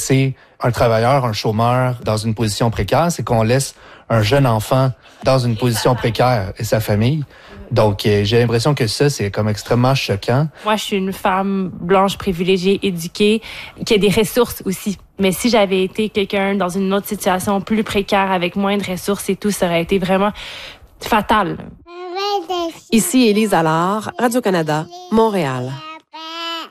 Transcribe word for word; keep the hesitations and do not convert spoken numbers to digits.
laisser un travailleur, un chômeur dans une position précaire, c'est qu'on laisse un jeune enfant dans une position précaire et sa famille. Donc, euh, j'ai l'impression que ça, c'est comme extrêmement choquant. Moi, je suis une femme blanche, privilégiée, éduquée, qui a des ressources aussi. Mais si j'avais été quelqu'un dans une autre situation plus précaire, avec moins de ressources et tout, ça aurait été vraiment fatal. Ici Élise Allard, Radio-Canada, Montréal.